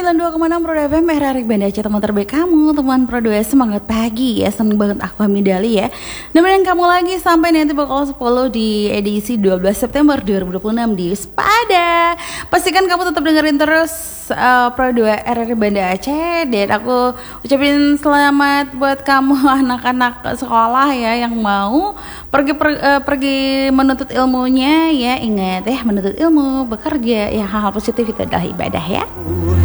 92,6 Pro FM, RRI Banda Aceh, teman terbaik kamu, teman Pro 2, semangat pagi ya, seneng banget aku Hamidali ya. Nemenin kamu lagi sampai nanti bakal 10 di edisi 12 September 2026 di Spada. Pastikan kamu tetap dengerin terus Pro 2 RRI Banda Aceh, dan aku ucapin selamat buat kamu anak-anak sekolah ya yang mau pergi menuntut ilmunya ya. Ingat ya, menuntut ilmu, bekerja ya, hal-hal positif itu adalah ibadah ya.